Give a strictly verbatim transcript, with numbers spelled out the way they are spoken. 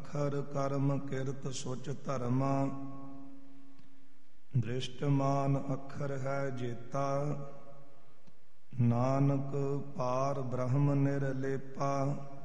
ਅੱਖਰ ਕਰਮ ਕਿਰਤ ਸੁਚ ਧਰਮਾ। ਦ੍ਰਿਸ਼ਟਮਾਨ ਅੱਖਰ ਹੈ ਜੇਤਾ, ਨਾਨਕ ਪਾਰ ਬ੍ਰਹਮ ਨਿਰਲੇਪਾ।